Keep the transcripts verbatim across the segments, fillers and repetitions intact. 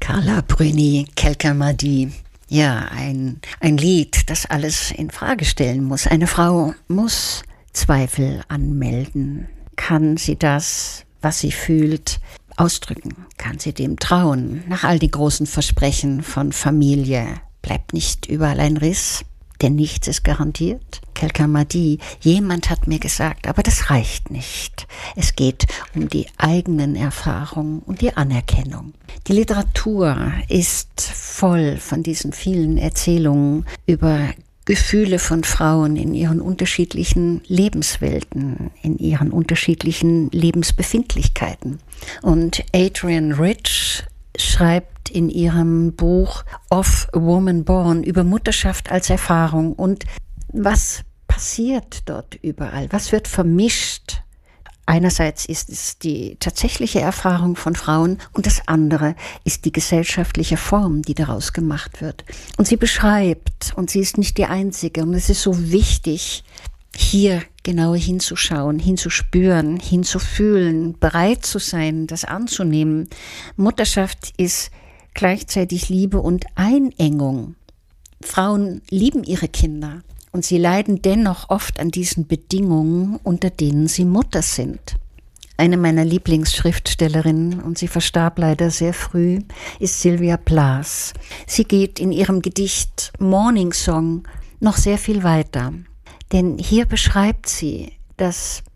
Carla Bruni, Quelqu'un m'a dit. Ja, ein, ein Lied, das alles in Frage stellen muss. Eine Frau muss Zweifel anmelden. Kann sie das, was sie fühlt, ausdrücken? Kann sie dem trauen? Nach all die großen Versprechen von Familie bleibt nicht überall ein Riss, denn nichts ist garantiert. Quelqu'un m'a dit, jemand hat mir gesagt, aber das reicht nicht. Es geht um die eigenen Erfahrungen und die Anerkennung. Die Literatur ist voll von diesen vielen Erzählungen über Gefühle von Frauen in ihren unterschiedlichen Lebenswelten, in ihren unterschiedlichen Lebensbefindlichkeiten. Und Adrienne Rich schreibt in ihrem Buch Of a Woman Born über Mutterschaft als Erfahrung und was passiert dort überall, was wird vermischt. Einerseits ist es die tatsächliche Erfahrung von Frauen und das andere ist die gesellschaftliche Form, die daraus gemacht wird. Und sie beschreibt, und sie ist nicht die Einzige, und es ist so wichtig, hier genauer hinzuschauen, hinzuspüren, hinzufühlen, bereit zu sein, das anzunehmen. Mutterschaft ist gleichzeitig Liebe und Einengung. Frauen lieben ihre Kinder. Und sie leiden dennoch oft an diesen Bedingungen, unter denen sie Mutter sind. Eine meiner Lieblingsschriftstellerinnen, und sie verstarb leider sehr früh, ist Sylvia Plath. Sie geht in ihrem Gedicht Morning Song noch sehr viel weiter. Denn hier beschreibt sie, dass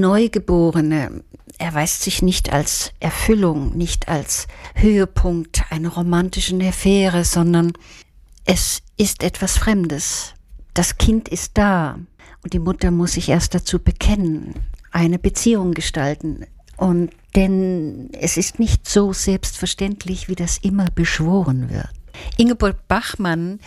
Neugeborene erweist sich nicht als Erfüllung, nicht als Höhepunkt einer romantischen Affäre, sondern es ist etwas Fremdes. Das Kind ist da und die Mutter muss sich erst dazu bekennen, eine Beziehung gestalten. Und denn es ist nicht so selbstverständlich, wie das immer beschworen wird. Ingeborg Bachmann